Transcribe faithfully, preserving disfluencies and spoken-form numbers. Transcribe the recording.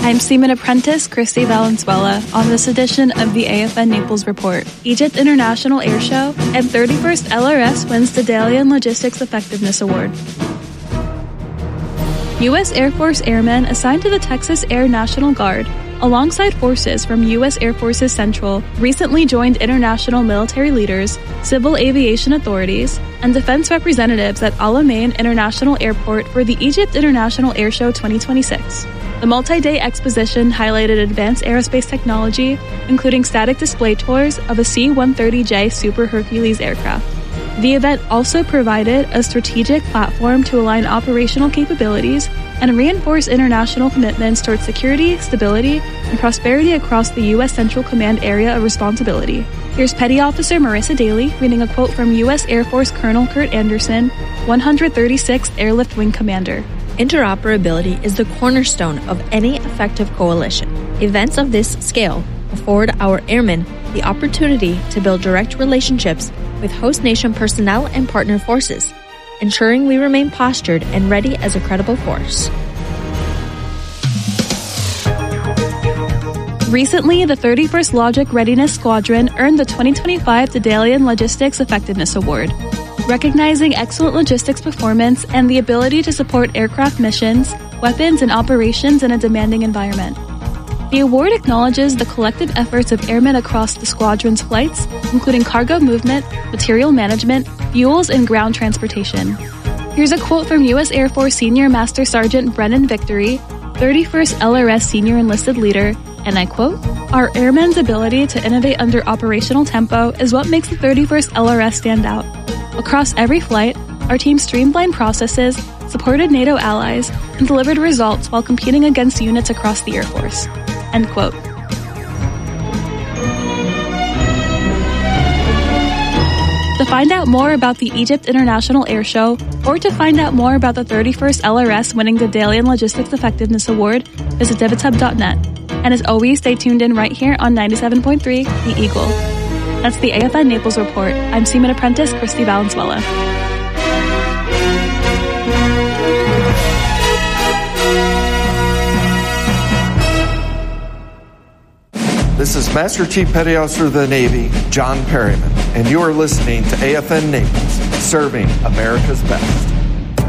I'm Seaman Apprentice Christy Valenzuela on this edition of the A F N Naples Report. Egypt International Air Show and thirty-first L R S wins the Dalian Logistics Effectiveness Award. U S Air Force airmen assigned to the Texas Air National Guard, alongside forces from U S Air Forces Central, recently joined international military leaders, civil aviation authorities, and defense representatives at Al Alamein International Airport for the Egypt International Air Show twenty twenty-six. The multi-day exposition highlighted advanced aerospace technology, including static display tours of a C one thirty J Super Hercules aircraft. The event also provided a strategic platform to align operational capabilities and reinforce international commitments towards security, stability, and prosperity across the U S Central Command area of responsibility. Here's Petty Officer Marissa Daly reading a quote from U S Air Force Colonel Kurt Anderson, one hundred thirty-sixth Airlift Wing Commander. Interoperability is the cornerstone of any effective coalition. Events of this scale afford our airmen the opportunity to build direct relationships with host nation personnel and partner forces, ensuring we remain postured and ready as a credible force. Recently, the thirty-first Logic Readiness Squadron earned the twenty twenty-five Dalian Logistics Effectiveness Award, recognizing excellent logistics performance and the ability to support aircraft missions, weapons, and operations in a demanding environment. The award acknowledges the collective efforts of airmen across the squadron's flights, including cargo movement, material management, fuels, and ground transportation. Here's a quote from U S Air Force Senior Master Sergeant Brennan Victory, thirty-first L R S Senior Enlisted Leader, and I quote, "Our airmen's ability to innovate under operational tempo is what makes the thirty-first L R S stand out. Across every flight, our team streamlined processes, supported NATO allies, and delivered results while competing against units across the Air Force." End quote. To find out more about the Egypt International Air Show, or to find out more about the thirty-first L R S winning the Dalian Logistics Effectiveness Award, visit divotshub dot net. And as always, stay tuned in right here on ninety-seven point three, The Eagle. That's the A F N Naples Report. I'm Seaman Apprentice Christy Valenzuela. This is Master Chief Petty Officer of the Navy, John Perryman, and you are listening to A F N Naples, serving America's best.